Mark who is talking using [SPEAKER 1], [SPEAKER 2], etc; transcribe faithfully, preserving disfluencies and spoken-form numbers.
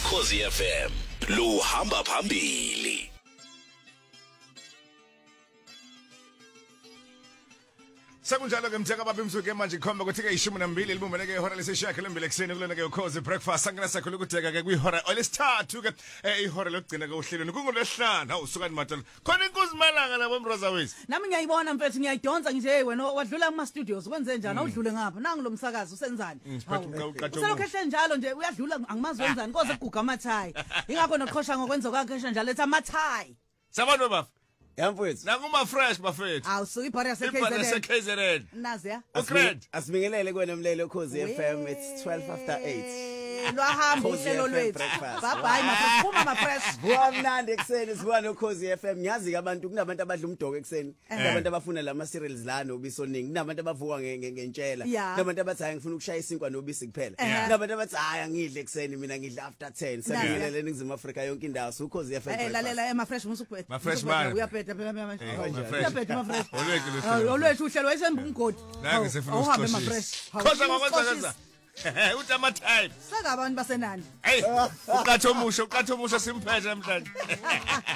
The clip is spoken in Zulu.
[SPEAKER 1] Ukhozi F M luhamba phambili.
[SPEAKER 2] Sakunjalo ke mtheka baba imsuku manje ikhomba ukuthi ke ishumi nambili libumbene ke ihora lesishaka lembele ekseni kulona ke ukhozi breakfast sangena sakho lokudeka ke kwihora olesithathu ke ihora lokugcina ke uhlelweni kungolesihlanu awusukani madolo khona inkuzi malanga labo mbroza wethu
[SPEAKER 3] nami ngiyayibona mfethu ngiyayidonsa nje wena wadlula kuma studios ukwenze njani awudlule ngapha nangu lo msakazo usenzani uselokho ehle njalo nje uyadlula angimazi wenzani koze kuguga amathayi ingakho noqhosha ngokwenza kwakhe njalo ethi amathayi
[SPEAKER 2] sabona baba
[SPEAKER 4] Yamfowethu.
[SPEAKER 2] Nakuma fresh bafethu.
[SPEAKER 3] Awusuka ibhari yase K Z N.
[SPEAKER 2] Ibhari yase K Z N.
[SPEAKER 3] Nazi ya.
[SPEAKER 2] Ukred.
[SPEAKER 4] Asibingelele kuwena mlelo Ukhozi F M it's twelve after eight.
[SPEAKER 3] Lwahamba uhlelo lwethu. Bye bye mafresh phuma mafresh.
[SPEAKER 4] Buwamnandi ekseni sibuka noKhozi F M ngiyazi ke abantu kunabantu abadla umdoko ekseni. Kunabantu abafuna lama cereals la nobisi oningi. Kunabantu abavuka ngentshela. Kunabantu abathi hayi ngifuna ukushaya isinkwa nobisi kuphela. Kunabantu abathi hayi angidle ekseni mina ngidla after ten. Sabingelele eNingizimu Afrika yonke indawo suKhozi F M.
[SPEAKER 3] Eh lalela emafresh musukuphethe.
[SPEAKER 2] Mafresh man.
[SPEAKER 3] Uyaphetha phela manje.
[SPEAKER 2] Uyaphetha
[SPEAKER 3] mafresh.
[SPEAKER 2] Olwethu
[SPEAKER 3] lo. Olwethu uhlelo wayesemba umgodi.
[SPEAKER 2] Nange sifuna
[SPEAKER 3] uhambe mafresh.
[SPEAKER 2] Khoza ngakwenza kanza. Uthi amatype
[SPEAKER 3] saka abantu basenani
[SPEAKER 2] hey uqatho omusha uqatho omusha simphethe namhlanje